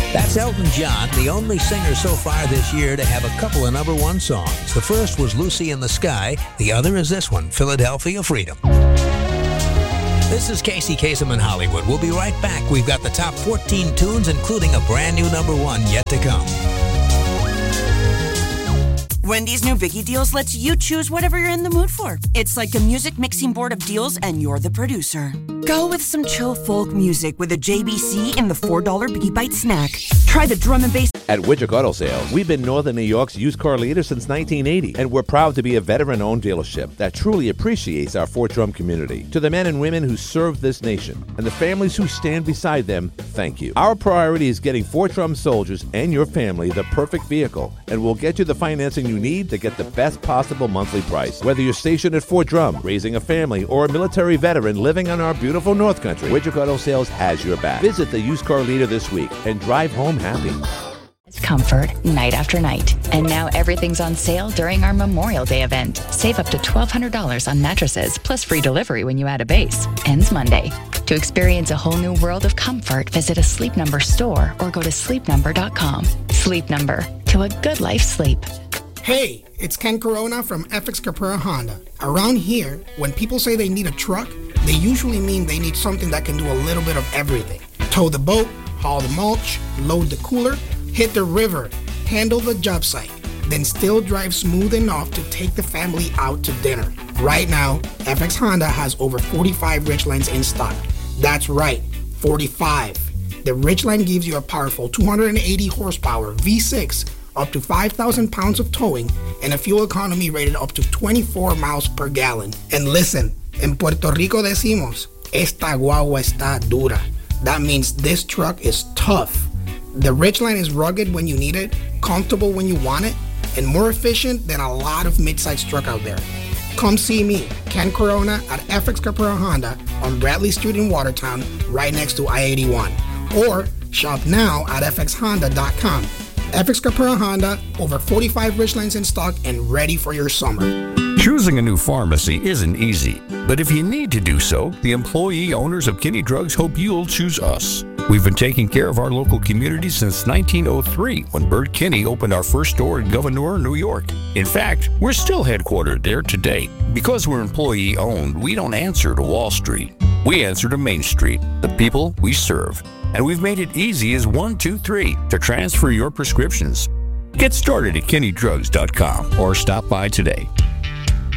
That's Elton John, the only singer so far this year to have a couple of number one songs. The first was Lucy in the Sky. The other is this one, Philadelphia Freedom. This is Casey Kasem in Hollywood. We'll be right back. We've got the top 14 tunes, including a brand new number one yet to come. Wendy's new Biggie Deals lets you choose whatever you're in the mood for. It's like a music mixing board of deals, and you're the producer. Go with some chill folk music with a JBC in the $4 Biggie Bite snack. Try the drum and bass. At Widget Auto Sales, we've been Northern New York's used car leader since 1980, and we're proud to be a veteran-owned dealership that truly appreciates our Fort Drum community. To the men and women who serve this nation and the families who stand beside them, thank you. Our priority is getting Fort Drum soldiers and your family the perfect vehicle, and we'll get you the financing you need to get the best possible monthly price. Whether you're stationed at Fort Drum, raising a family, or a military veteran living on our beautiful North Country, Widget Auto Sales has your back. Visit the used car leader this week and drive home happy. Comfort night after night. And now everything's on sale during our Memorial Day event. Save up to $1,200 on mattresses, plus free delivery when you add a base. Ends Monday. To experience a whole new world of comfort, visit a Sleep Number store or go to sleepnumber.com. Sleep Number. To a good life sleep. Hey, it's Ken Corona from FX Caprera Honda. Around here, when people say they need a truck, they usually mean they need something that can do a little bit of everything. Tow the boat, haul the mulch, load the cooler, hit the river, handle the job site, then still drive smooth enough to take the family out to dinner. Right now, FX Honda has over 45 Ridgelines in stock. That's right, 45. The Ridgeline gives you a powerful 280 horsepower V6, up to 5,000 pounds of towing, and a fuel economy rated up to 24 miles per gallon. And listen, en Puerto Rico decimos, esta guagua está dura. That means this truck is tough. The Ridgeline is rugged when you need it, comfortable when you want it, and more efficient than a lot of mid-size truck out there. Come see me, Ken Corona, at FX Caprera Honda on Bradley Street in Watertown, right next to I-81. Or shop now at fxhonda.com. FX Caprera Honda, over 45 Ridgelines in stock and ready for your summer. Choosing a new pharmacy isn't easy, but if you need to do so, the employee owners of Kinney Drugs hope you'll choose us. We've been taking care of our local community since 1903, when Bert Kinney opened our first store in Gouverneur, New York. In fact, we're still headquartered there today. Because we're employee-owned, we don't answer to Wall Street. We answer to Main Street, the people we serve. And we've made it easy as 1, 2, 3 to transfer your prescriptions. Get started at KinneyDrugs.com or stop by today.